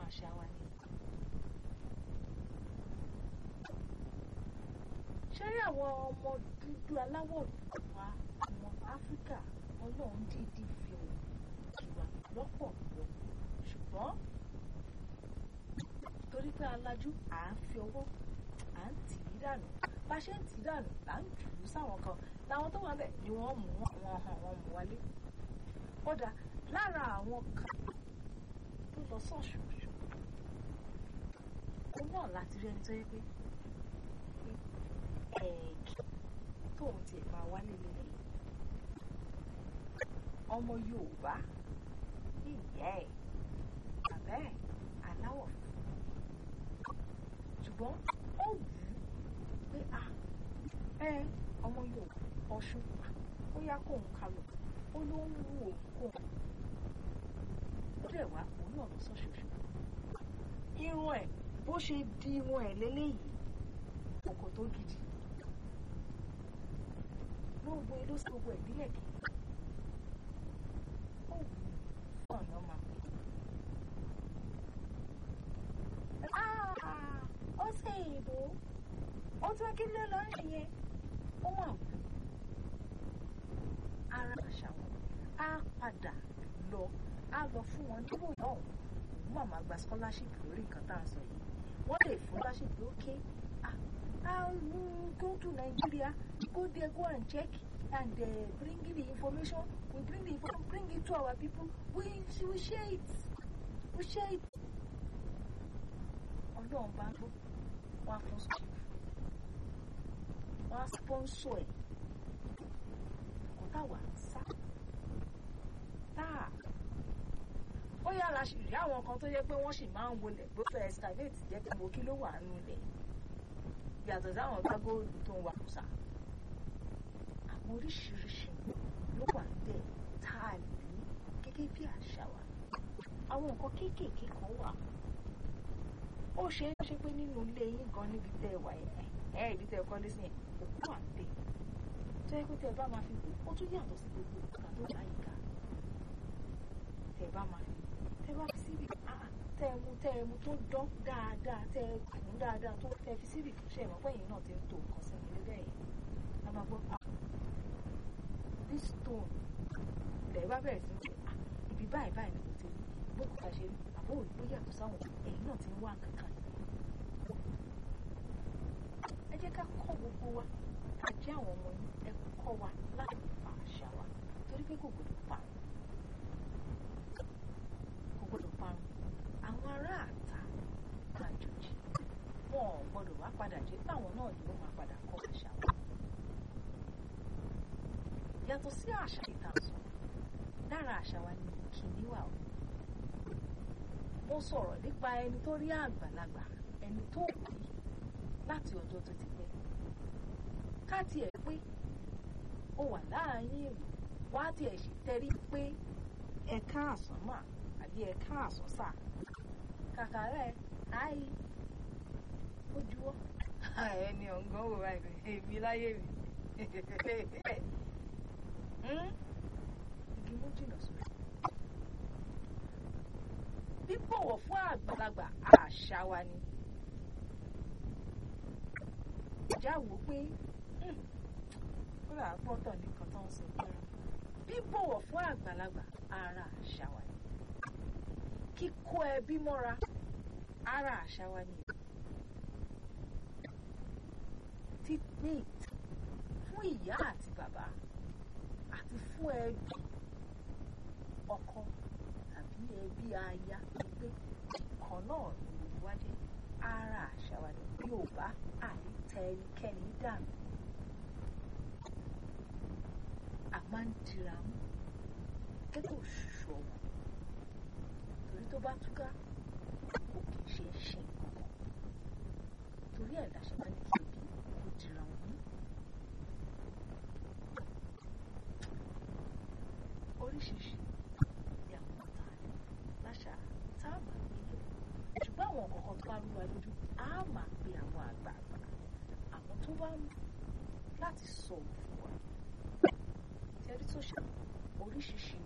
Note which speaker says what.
Speaker 1: àṣà wa ni. ṣé rí àwọn ọmọ dúdú aláwọ̀ dúdú wa ọmọ Áfíríkà Ọlọ́run dídí fi hàn ìwà lọ́pọ̀lọpọ̀ ṣùgbọ́n torí pé alájú à ń fi ọwọ́ à ń tì í dànù bá ṣe ń tì í dànù là ń jù ú sáwọn kan láwọn tó wà bẹ́ẹ̀ ni wọ́n mú wọn hàn wọ́n mú wálé. kódà lára àwọn kan tó lọ sọ́ọ̀ṣùṣù òun náà láti rí ẹni tó yẹ pé ẹ̀ẹ̀kì tóun tiẹ̀ máa wálé lélẹ̀ ọmọ Yorùbá ìyá ẹ̀ bàbá ẹ̀ aláwọ̀ ṣùgbọ́n ó wù ú pé ọmọ Yorùbá Ọ̀ṣun ó yá kóun kalọ̀ ó ló ń wù òun kóun ó dẹ̀ wá òun náà lọ sọ́ṣọ̀ṣù irun ẹ̀ bó ṣe di irun ẹ̀ lélẹ́yìí ọkọ tó gidi gbogbo ló sí gbogbo ìbílẹ̀ kì í ó wù ú fún ọ̀nà máa pè ó ṣe ìbò ó tún kí ló lọ ń ṣe yẹn ó wà wù ara àṣà wọn á padà lọ á lọ fún wọn níbo náà òun màmá gba scholarship lórí nǹkan tá à ń sọ yìí wọ́n lè fún scholarship lókè go to Nigeria, go there, go and check and bring the information. We bring the information, bring it to our people. We share it. We share it. Ọlọ́run bá gbọ́, wọ́n á fún school. Wọ́n á sponsor ẹ̀. Kò táwa sá. Táà. Ó yára rí àwọn kan tó yẹ pé wọ́n sì máa ń wọlé bó fẹ́ excavate jẹ́ pé mo kí ló wà nínú ilẹ̀. Yàtọ̀ sáwọn bá góòlù tó ń wà kùsà àwọn oríṣiríṣi ló wà níbẹ̀ tá a lè rí gẹ́gẹ́ bí àṣà wa àwọn nǹkan kéékèèké kan wà ó ṣe é ṣe pé nínú ilé yín gan níbi tẹ́ ẹ wà ẹ ibi tẹ́ ẹ kọ́lé sí yẹn òkú wà níbẹ̀ tó yẹ pé tẹ́ ẹ bá máa fi wò ó tún yàtọ̀ sí gbogbo ìgbà tó bá yíká tẹ́ ẹ bá máa fi tẹ́ ẹ bá fi síbi tẹ́ ẹ mú tó dán dáadáa tẹ́ ẹ kùn dáadáa tó tẹ́ ẹ fi síbi ṣe ìmọ̀ pé ẹ̀yin náà ti ń tó nǹkan sí ilé bẹ́ẹ̀ yẹn a máa gbọ́ this stone ilẹ̀ bá bẹ̀rẹ̀ sí ní pé ibi báyìí báyìí ni kò ti rí bókù ká ṣe rí àbó òyìnbó yàtọ̀ sáwọn ẹ̀yin náà ti ń wá kankan ẹ jẹ́ ká kọ́ gbogbo wa ká jẹ́ àwọn ọmọ yín ẹ kọ́ wa láti fa àṣà wa torí pé kò gbọdọ̀ parun àwọn ará àta àjòjì wọn ò gbọdọ̀ wá padà jẹ́ táwọn náà ni wọ́n máa padà kọ́ àṣà wọn. yàtọ̀ sí àṣà ìtàsùn lára àṣà wa ni kìíní wà o. mo sọ̀rọ̀ nípa ẹni tó rí àgbàlagbà ẹni tó pè láti ọjọ́ tó ti pẹ́. ká tiẹ̀ pé ó wà láàárín èrò wá tiẹ̀ sì tẹrí pé ẹ káàsán mà àbí ẹ káàsán sà kàkà rẹ̀ àì ó juwọ́ ẹni ọ̀ngàn wò báyìí èmi láyé mi igi mú jìnnà sórí. bíbọ̀wọ̀ fún àgbàlagbà àṣà wa ni ìjà wò pé ó rà á pọ́tọ̀ nìkan tó ń sọ fẹ́ràn bíbọ̀wọ̀ fún àgbàlagbà ara àṣà wa ni kíkó ẹbí mọ́ra ara àṣà wa ni títí fún ìyá àti bàbá àti fún ẹbí ọkọ tàbí ẹbí aya ẹgbẹ́ kan náà ni gbogbo wa jẹ́ ara àṣà wa ni bí ò bá àìtẹ ẹnikẹ́ni dànù a máa ń dira mú gẹ́gẹ́ òṣùṣù ọmọ torí tó bá túká kò kì í ṣe nǹkan torí ẹ̀ láṣẹ bá ní kí ebi kò dira wọn mú. oríṣiríṣi ni àwọn ọ̀tá láṣà tá a máa gbé yẹ̀ ṣùgbọ́n àwọn kọ̀ọ̀kan tó bá rú wa lójú á máa pe àwọn àgbààgbà àwọn tó bá mú láti sọ fún wa tẹ́rí tó ṣe oríṣiríṣi